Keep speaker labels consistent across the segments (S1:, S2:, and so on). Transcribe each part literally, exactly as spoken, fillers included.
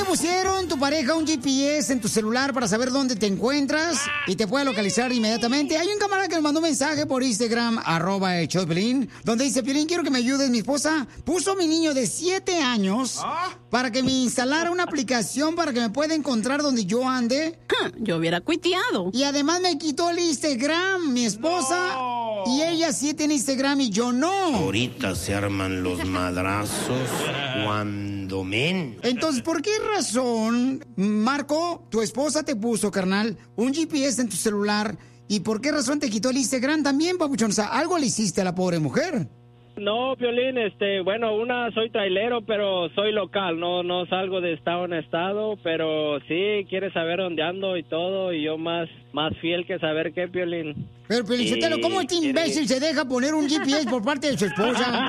S1: pusieron tu pareja un G P S en tu celular para saber dónde te encuentras y te puede localizar inmediatamente? Hay un camarada que me mandó un mensaje por Instagram, arroba el show de Piolín, donde dice: Piolín, quiero que me ayudes. Mi esposa puso a mi niño de siete años para que me instalara una aplicación para que me pueda encontrar donde yo ande.
S2: Yo hubiera cuiteado.
S1: Y además me quitó el Instagram, mi esposa, no. Y ella sí tiene Instagram y yo no.
S3: Ahorita se arman los madrazos cuando men.
S1: Entonces, ¿por qué razón, Marco, tu esposa te puso, carnal, un G P S en tu celular? ¿Y por qué razón te quitó el Instagram también, papuchón? O sea, algo le hiciste a la pobre mujer.
S4: No, Piolín, este, bueno, una, soy trailero, pero soy local, no no salgo de estado en estado, pero sí, quiere saber dónde ando y todo, y yo más, más fiel que saber qué, Piolín.
S1: Pero, Piolín,
S4: Y-
S1: ¿cómo este imbécil se deja poner un G P S por parte de su esposa?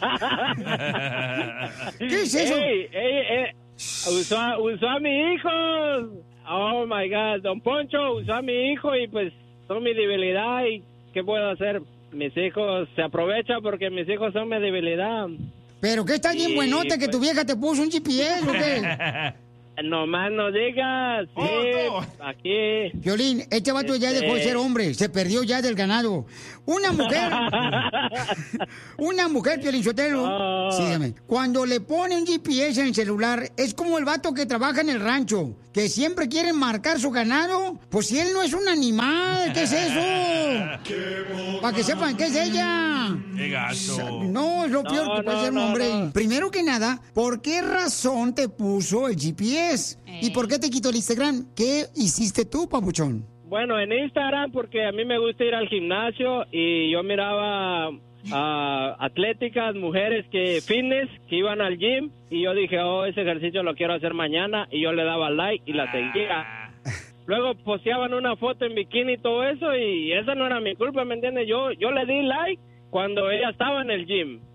S1: ¿Qué es eso?
S4: Ey, ey, ey, usó, a- usó a mi hijo. Oh, my God, Don Poncho usó a mi hijo y pues son mi debilidad, y ¿qué puedo hacer? Mis hijos se aprovechan porque mis hijos son mi debilidad.
S1: ¿Pero qué está bien
S4: Y,
S1: buenote que
S4: pues-
S1: tu vieja te puso un G P S o qué?
S4: No más no digas, sí, aquí.
S1: Violín, este vato ya
S4: Este-
S1: dejó de ser hombre, se perdió ya del ganado. Una mujer, una mujer, Piolín Sotelo,
S4: Oh.
S1: sígueme, cuando le pone un G P S en el celular, es como el vato que trabaja en el rancho, que siempre quiere marcar su ganado. Pues si él no es un animal, ¿qué es eso? Para que sepan qué es ella.
S5: ¡Qué gacho!
S1: No, es lo peor
S4: No,
S1: que puede
S4: no,
S1: ser un
S4: no,
S1: hombre.
S4: no.
S1: Primero que nada, ¿por qué razón te puso el G P S? ¿Y por qué te quitó el Instagram? ¿Qué hiciste tú, papuchón?
S4: Bueno, en Instagram porque a mí me gusta ir al gimnasio y yo miraba a atléticas, mujeres que fitness, que iban al gym, y yo dije, oh, ese ejercicio lo quiero hacer mañana, y yo le daba like y la seguía. Luego posteaban una foto en bikini y todo eso, y esa no era mi culpa, ¿me entiendes? Yo, yo le di like cuando ella estaba en el gym.